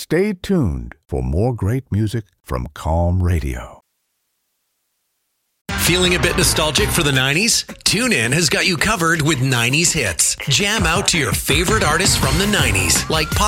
Stay tuned for more great music from Calm Radio. Feeling a bit nostalgic for the 90s? TuneIn has got you covered with 90s hits. Jam out to your favorite artists from the 90s, like Pop